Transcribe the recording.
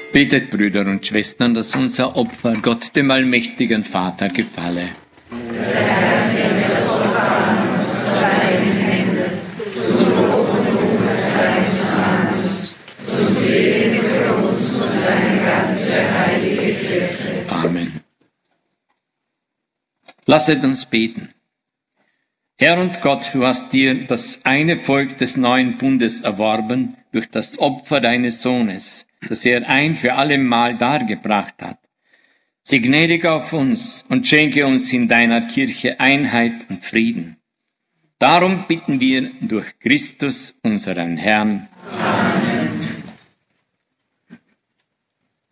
Betet, Brüder und Schwestern, dass unser Opfer Gott, dem allmächtigen Vater, gefalle. Amen. Lasset uns beten. Herr und Gott, du hast dir das eine Volk des neuen Bundes erworben durch das Opfer deines Sohnes, das er ein für alle Mal dargebracht hat. Sei gnädig auf uns und schenke uns in deiner Kirche Einheit und Frieden. Darum bitten wir durch Christus, unseren Herrn. Amen.